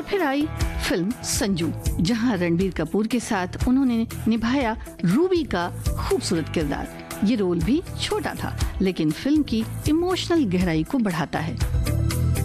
और फिर आई फिल्म संजू, जहां रणबीर कपूर के साथ उन्होंने निभाया रूबी का खूबसूरत किरदार। ये रोल भी छोटा था, लेकिन फिल्म की इमोशनल गहराई को बढ़ाता है।